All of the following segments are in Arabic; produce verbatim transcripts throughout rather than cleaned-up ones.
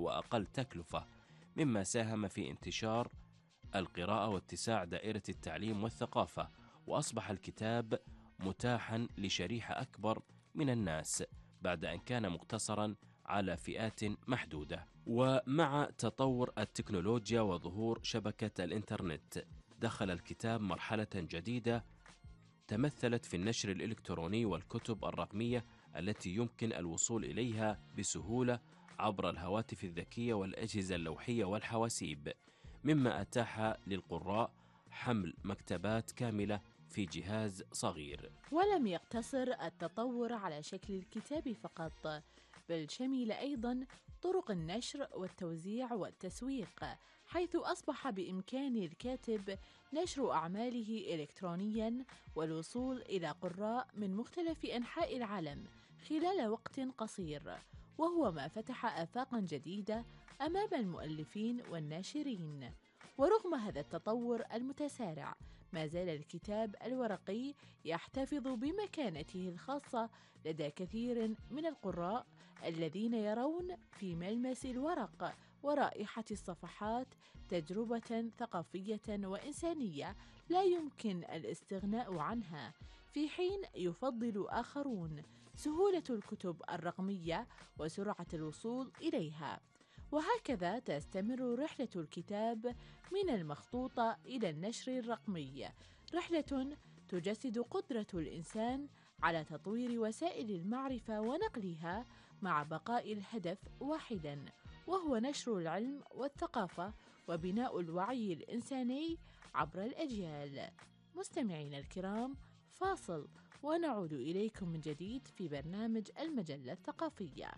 وأقل تكلفة، مما ساهم في انتشار القراءة واتساع دائرة التعليم والثقافة، وأصبح الكتاب متاحا لشريحة أكبر من الناس بعد أن كان مقتصرا على فئات محدودة. ومع تطور التكنولوجيا وظهور شبكة الإنترنت، دخل الكتاب مرحلة جديدة تمثلت في النشر الإلكتروني والكتب الرقمية التي يمكن الوصول إليها بسهولة عبر الهواتف الذكية والأجهزة اللوحية والحواسيب، مما أتاح للقراء حمل مكتبات كاملة في جهاز صغير. ولم يقتصر التطور على شكل الكتاب فقط، بل شمل أيضاً طرق النشر والتوزيع والتسويق، حيث أصبح بإمكان الكاتب نشر أعماله إلكترونياً والوصول إلى قراء من مختلف أنحاء العالم خلال وقت قصير، وهو ما فتح آفاقاً جديدة أمام المؤلفين والناشرين. ورغم هذا التطور المتسارع، ما زال الكتاب الورقي يحتفظ بمكانته الخاصة لدى كثير من القراء الذين يرون في ملمس الورق ورائحة الصفحات تجربة ثقافية وإنسانية لا يمكن الاستغناء عنها، في حين يفضل آخرون سهولة الكتب الرقمية وسرعة الوصول إليها. وهكذا تستمر رحلة الكتاب من المخطوطة إلى النشر الرقمي، رحلة تجسد قدرة الإنسان على تطوير وسائل المعرفة ونقلها مع بقاء الهدف واحداً، وهو نشر العلم والثقافة وبناء الوعي الإنساني عبر الأجيال. مستمعينا الكرام، فاصل ونعود إليكم من جديد في برنامج المجلة الثقافية.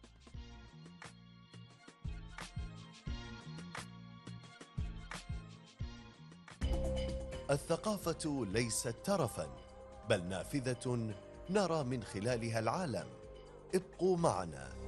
الثقافة ليست ترفاً، بل نافذة نرى من خلالها العالم. ابقوا معنا.